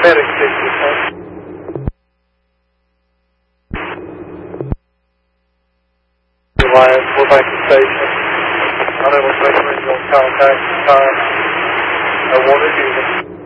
medic station. Reliance, we're back to station. I know we're making contact at the time. I wanted you.